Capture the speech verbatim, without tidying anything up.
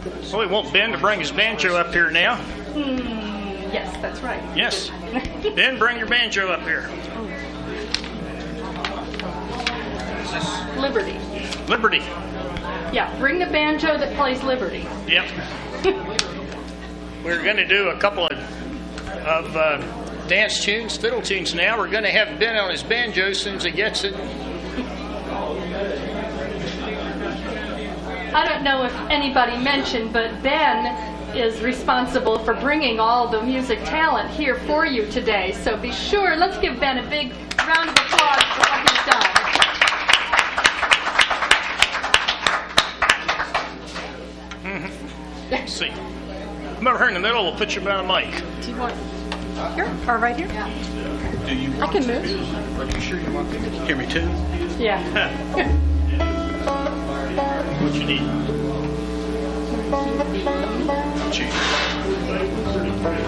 So we want Ben to bring his banjo up here now. Mm, yes, that's right. Yes. Ben, bring your banjo up here. Liberty. Liberty. Yeah, bring the banjo that plays Liberty. Yep. We're going to do a couple of, of uh, dance tunes, fiddle tunes now. We're going to have Ben on his banjo as soon as he gets it. I don't know if anybody mentioned, but Ben is responsible for bringing all the music talent here for you today. So be sure, let's give Ben a big round of applause for what he's done. Mm-hmm. Let's see. Come over here in the middle, we'll put you behind a mic. Do you want here or right here? Do you I can move. Are you sure you want to hear me too? Yeah. What you need? What you need?